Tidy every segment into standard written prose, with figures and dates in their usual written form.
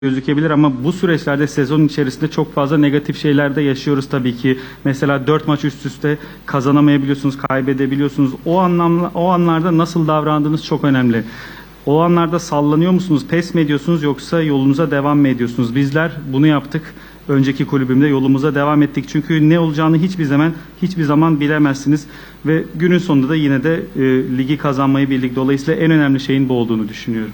gözükebilir ama bu süreçlerde sezon içerisinde çok fazla negatif şeyler de yaşıyoruz tabii ki. Mesela 4 maç üst üste kazanamayabiliyorsunuz, kaybedebiliyorsunuz. O anlarda nasıl davrandığınız çok önemli. O anlarda sallanıyor musunuz, pes mi ediyorsunuz yoksa yolunuza devam mı ediyorsunuz? Bizler bunu yaptık. Önceki kulübümde yolumuza devam ettik. Çünkü ne olacağını hiçbir zaman bilemezsiniz. Ve günün sonunda da yine de ligi kazanmayı bildik. Dolayısıyla en önemli şeyin bu olduğunu düşünüyorum.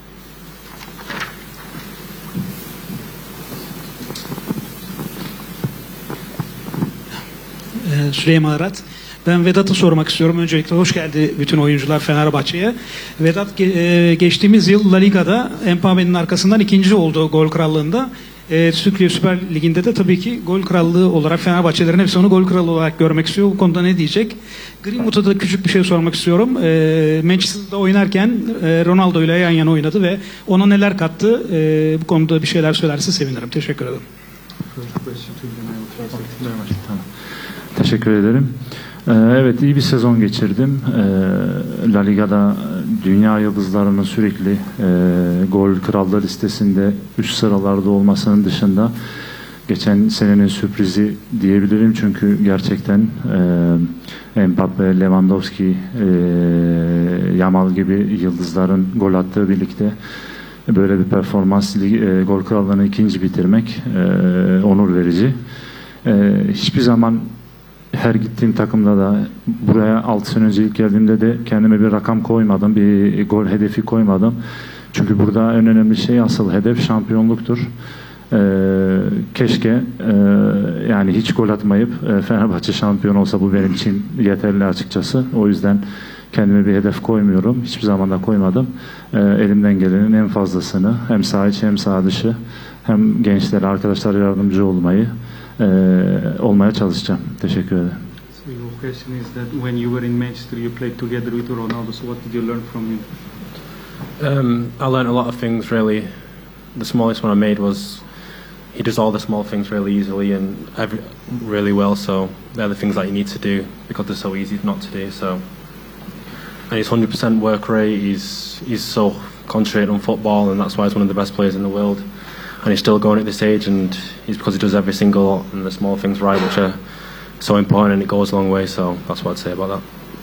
Süleyman Arat. Ben Vedat'a sormak istiyorum. Öncelikle hoş geldi bütün oyuncular Fenerbahçe'ye. Vedat geçtiğimiz yıl La Liga'da Empame'nin arkasından ikinci oldu gol krallığında. Türkiye Süper Ligi'nde de tabii ki gol krallığı olarak Fenerbahçelerin hepsi onu gol kralı olarak görmek istiyor. Bu konuda ne diyecek? Greenwood'a da küçük bir şey sormak istiyorum. Manchester'da oynarken Ronaldo ile yan yana oynadı ve ona neler kattı? Bu konuda bir şeyler söylerse sevinirim. Teşekkür ederim. Teşekkür ederim. Evet, iyi bir sezon geçirdim. La Liga'da dünya yıldızlarının sürekli gol krallığı listesinde üst sıralarda olmasının dışında geçen senenin sürprizi diyebilirim. Çünkü gerçekten Mbappe, Lewandowski, Yamal gibi yıldızların gol attığı birlikte böyle bir performans gol krallığını ikinci bitirmek onur verici. Hiçbir zaman her gittiğim takımda da buraya 6 sene önce ilk geldiğimde de kendime bir rakam koymadım, bir gol hedefi koymadım. Çünkü burada en önemli şey, asıl hedef şampiyonluktur. Keşke yani hiç gol atmayıp Fenerbahçe şampiyon olsa, bu benim için yeterli açıkçası. O yüzden kendime bir hedef koymuyorum. Hiçbir zaman da koymadım. Elimden gelenin en fazlasını hem saha içi hem saha dışı hem gençlere, arkadaşlara yardımcı olmaya çalışacağım. Teşekkür ederim. So your question is that when you were in Manchester, you played together with Ronaldo. So what did you learn from him? I learned a lot of things really. The smallest one I made was he does all the small things really easily and really well. So they're the things that you need to do because they're so easy not to do. So and his 100% work rate. He's so concentrated on football, and that's why he's one of the best players in the world. And he's still going at this age, and it's because he does every single and the small things right, which are so important, and it goes a long way. So that's what I'd say about that.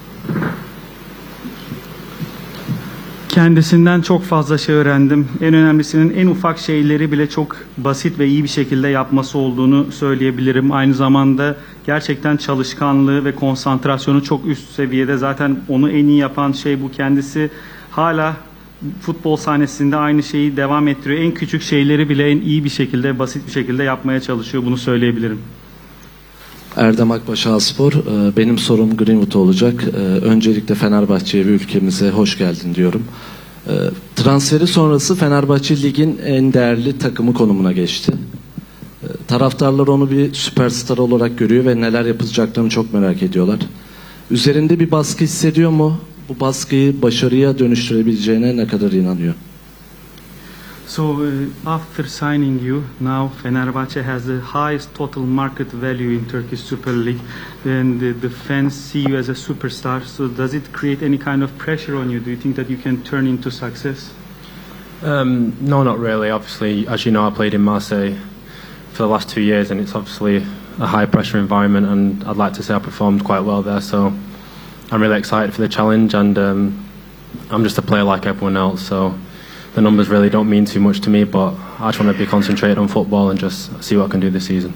Kendisinden çok fazla şey öğrendim. En önemlisinin en ufak şeyleri bile çok basit ve iyi bir şekilde yapması olduğunu söyleyebilirim. Aynı zamanda gerçekten çalışkanlığı ve konsantrasyonu çok üst seviyede. Zaten onu en iyi yapan şey bu. Kendisi hala futbol sahnesinde aynı şeyi devam ettiriyor. En küçük şeyleri bile en iyi bir şekilde, basit bir şekilde yapmaya çalışıyor. Bunu söyleyebilirim. Erdem Akbaş, Spor. Benim sorum Greenwood olacak. Öncelikle Fenerbahçe'ye ve ülkemize hoş geldin diyorum. Transferi sonrası Fenerbahçe ligin en değerli takımı konumuna geçti. Taraftarlar onu bir süperstar olarak görüyor ve neler yapacaklarını çok merak ediyorlar. Üzerinde bir baskı hissediyor mu? Bu baskıyı başarıya dönüştürebileceğine ne kadar inanıyor? So after signing you, now Fenerbahçe has the highest total market value in Turkish Super League, and the fans see you as a superstar. So does it create any kind of pressure on you? Do you think that you can turn into success? No, not really. Obviously, as you know, I played in Marseille for the last 2 years, and it's obviously a high pressure environment, and I'd like to say I performed quite well there. So I'm really excited for the challenge, and I'm just a player like everyone else. So the numbers really don't mean too much to me, but I just want to be concentrated on football and just see what I can do this season.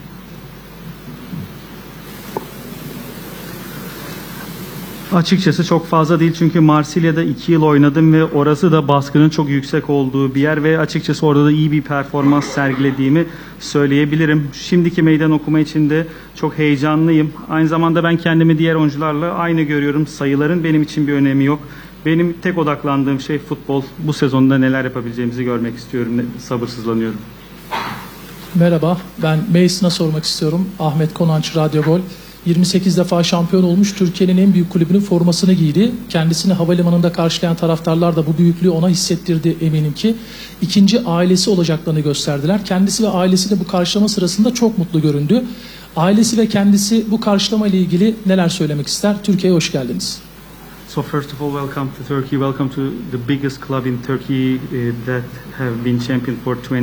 Açıkçası çok fazla değil çünkü Marsilya'da 2 yıl oynadım ve orası da baskının çok yüksek olduğu bir yer ve açıkçası orada da iyi bir performans sergilediğimi söyleyebilirim. Şimdiki meydan okuma için de çok heyecanlıyım. Aynı zamanda ben kendimi diğer oyuncularla aynı görüyorum. Sayıların benim için bir önemi yok. Benim tek odaklandığım şey futbol. Bu sezonda neler yapabileceğimizi görmek istiyorum. Sabırsızlanıyorum. Merhaba, ben Mason'a sormak istiyorum. Ahmet Konanç, Radyo Gol. 28 defa şampiyon olmuş, Türkiye'nin en büyük kulübünün formasını giydi. Kendisini havalimanında karşılayan taraftarlar da bu büyüklüğü ona hissettirdi eminim ki. İkinci ailesi olacaklarını gösterdiler. Kendisi ve ailesi de bu karşılama sırasında çok mutlu göründü. Ailesi ve kendisi bu karşılama ile ilgili neler söylemek ister? Türkiye'ye hoş geldiniz. So first of all, welcome to Turkey. Welcome to the biggest club in Turkey that have been champion for